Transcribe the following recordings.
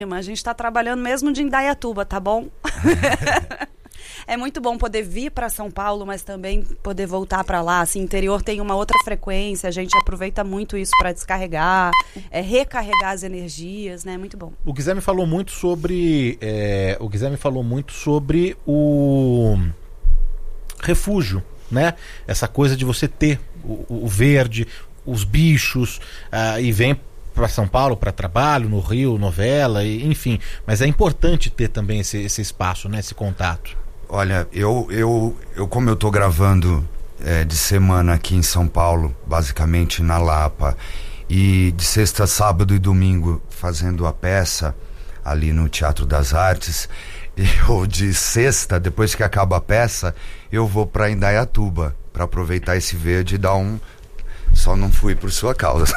A gente está trabalhando mesmo de Indaiatuba, tá bom? É muito bom poder vir para São Paulo, mas também poder voltar para lá. Assim, interior tem uma outra frequência, a gente aproveita muito isso para descarregar, recarregar as energias, né? Muito bom. O Guizé me falou muito sobre o refúgio, né? Essa coisa de você ter o verde, os bichos, e vem para São Paulo para trabalho, no Rio, novela, enfim. Mas é importante ter também esse espaço, né? Esse contato. Olha, eu como eu tô gravando de semana aqui em São Paulo, basicamente na Lapa, e de sexta, sábado e domingo fazendo a peça ali no Teatro das Artes, eu de sexta, depois que acaba a peça, eu vou para Indaiatuba para aproveitar esse verde e dar um... Só não fui por sua causa.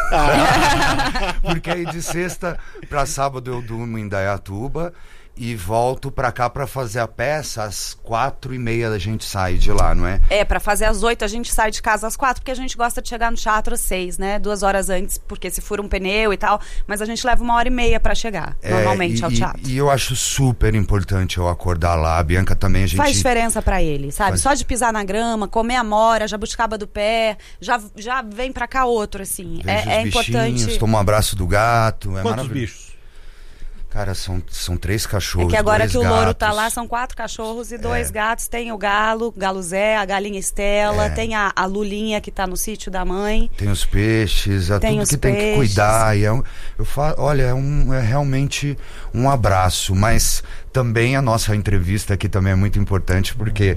Porque aí de sexta para sábado eu durmo em Indaiatuba e volto pra cá pra fazer a peça. Às 4h30 a gente sai de lá, não é? Pra fazer às 8 a gente sai de casa às 4, porque a gente gosta de chegar no teatro às 6, né? 2 horas antes, porque se fura um pneu e tal, mas a gente leva 1h30 pra chegar, normalmente, ao teatro. E eu acho super importante eu acordar lá. A Bianca também, a gente... Faz diferença pra ele, sabe? Só de pisar na grama, comer amora, jabuticaba do pé, já vem pra cá outro, assim. É importante. Toma um abraço do gato. Quantos bichos? Cara, são 3 cachorros. É que agora que o gatos. Louro tá lá, são 4 cachorros e 2 gatos. Tem o Galo Zé, a galinha Estela, tem a Lulinha que tá no sítio da mãe. Tem os peixes, tudo que tem que cuidar. E eu falo, olha, é realmente um abraço, mas também a nossa entrevista aqui também é muito importante, porque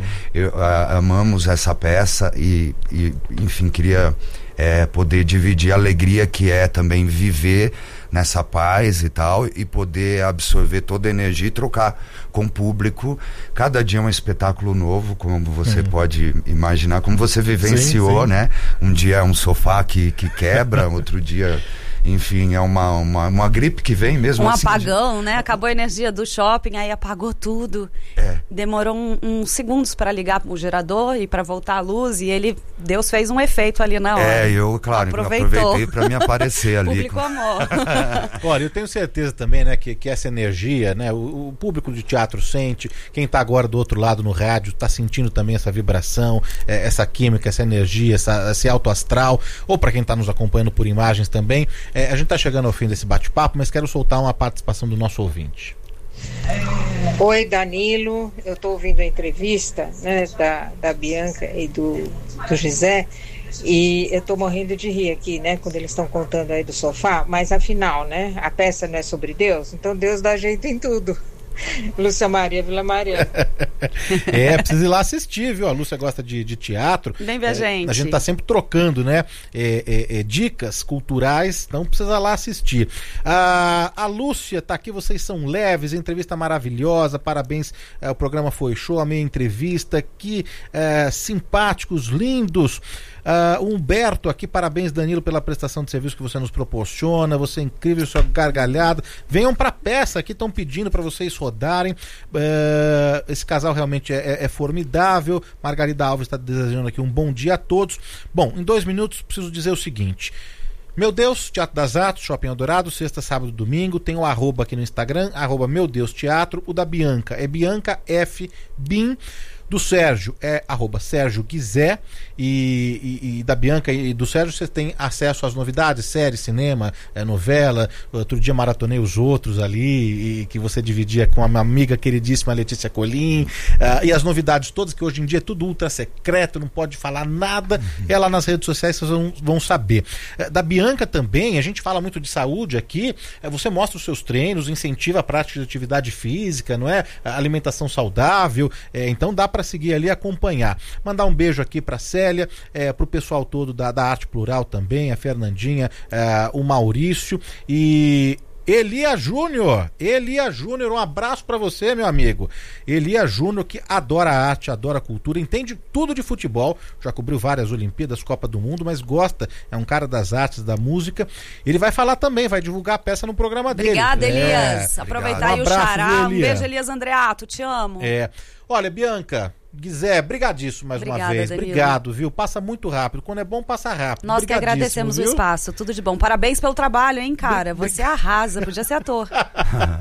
amamos essa peça e enfim, queria poder dividir a alegria que é também viver nessa paz e tal, e poder absorver toda a energia e trocar com o público. Cada dia é um espetáculo novo, como você pode imaginar, como você vivenciou, sim. Né? Um dia é um sofá que quebra, outro dia... Enfim, é uma gripe que vem mesmo. Assim, apagão, né? Acabou a energia do shopping, aí apagou tudo. Demorou uns segundos para ligar o gerador e para voltar a luz, e Deus fez um efeito ali na hora. Eu aproveitei para me aparecer ali. Público amor. Olha, eu tenho certeza também, né, que essa energia, né, o público de teatro sente, quem tá agora do outro lado no rádio tá sentindo também essa vibração, essa química, essa energia, esse alto astral, ou para quem tá nos acompanhando por imagens também. A gente está chegando ao fim desse bate-papo, mas quero soltar uma participação do nosso ouvinte. Oi, Danilo, eu estou ouvindo a entrevista, né, da Bianca e do José, e eu estou morrendo de rir aqui, né, quando eles estão contando aí do sofá, mas afinal, né, a peça não é sobre Deus, então Deus dá jeito em tudo. Lúcia Maria Vila Maria. Precisa ir lá assistir, viu? A Lúcia gosta de teatro. Vem ver a gente. A gente tá sempre trocando, né? Dicas culturais, então precisa lá assistir. A Lúcia tá aqui, vocês são leves, entrevista maravilhosa, parabéns, o programa foi show, a minha entrevista, que simpáticos, lindos. O Humberto aqui, parabéns, Danilo, pela prestação de serviço que você nos proporciona, você é incrível, sua gargalhada. Venham pra peça aqui, estão pedindo para vocês rodarem. Esse casal realmente é formidável. Margarida Alves está desejando aqui um bom dia a todos. Bom, em 2 minutos preciso dizer o seguinte: Meu Deus, Teatro das Artes, Shopping Eldorado, sexta, sábado, domingo. Tem o @ aqui no Instagram, @Meu Deus Teatro. O da Bianca é Bianca F. Bin. Do Sérgio é @Sérgio Guizé, e da Bianca e do Sérgio você tem acesso às novidades, série, cinema, novela. Outro dia maratonei os outros ali, e que você dividia com a minha amiga queridíssima Letícia Colim, e as novidades todas, que hoje em dia é tudo ultra secreto, não pode falar nada, é lá nas redes sociais, vocês vão saber. Da Bianca também, a gente fala muito de saúde aqui, você mostra os seus treinos, incentiva a prática de atividade física, não é? A alimentação saudável, então dá para seguir ali e acompanhar. Mandar um beijo aqui para Célia, pro pessoal todo da Arte Plural também, a Fernandinha, o Maurício e Elia Júnior, um abraço para você, meu amigo. Elia Júnior, que adora arte, adora cultura, entende tudo de futebol, já cobriu várias Olimpíadas, Copa do Mundo, mas gosta, é um cara das artes, da música. Ele vai falar também, vai divulgar a peça no programa dele. Obrigada, Elias. Aproveitar aí o xará. Um beijo, Elias Andreato, te amo. Olha, Bianca, Guizé, brigadíssimo mais uma vez. Danilo. Obrigado, viu? Passa muito rápido. Quando é bom, passa rápido. Nós que agradecemos, viu? O espaço. Tudo de bom. Parabéns pelo trabalho, hein, cara? Você arrasa. Podia ser ator.